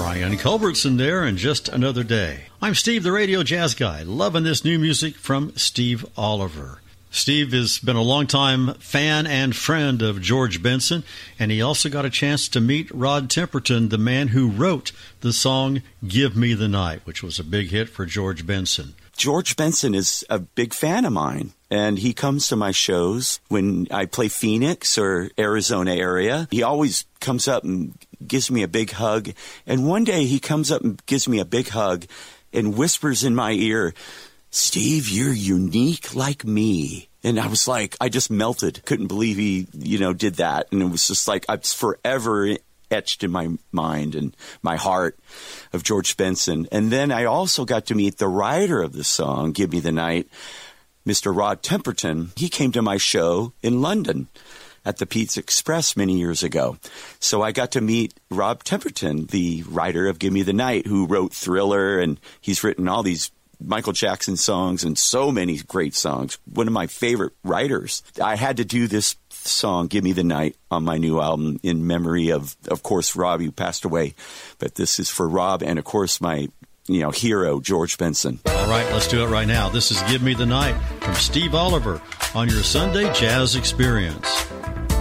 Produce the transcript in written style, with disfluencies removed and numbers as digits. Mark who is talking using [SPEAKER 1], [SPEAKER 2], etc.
[SPEAKER 1] Brian Culbertson there, and Just Another Day. I'm Steve, the radio jazz guy, loving this new music from Steve Oliver. Steve has been a longtime fan and friend of George Benson, and he also got a chance to meet Rod Temperton, the man who wrote the song Give Me the Night, which was a big hit for George Benson.
[SPEAKER 2] George Benson is a big fan of mine, and he comes to my shows when I play Phoenix or Arizona area. He always comes up and gives me a big hug. And one day he comes up and gives me a big hug and whispers in my ear, "Steve, you're unique like me." And I was like, I just melted. Couldn't believe he, did that. And it was just like, it's forever etched in my mind and my heart of George Benson. And then I also got to meet the writer of the song, Give Me the Night, Mr. Rod Temperton. He came to my show in London at the Pizza Express many years ago. So I got to meet Rod Temperton, the writer of Give Me the Night, who wrote Thriller, and he's written all these Michael Jackson songs and so many great songs. One of my favorite writers. I had to do this song, Give Me the Night, on my new album in memory of course, Rob, who passed away. But this is for Rob and, of course, my hero, George Benson.
[SPEAKER 1] All right, let's do it right now. This is Give Me the Night from Steve Oliver on your Sunday Jazz Experience.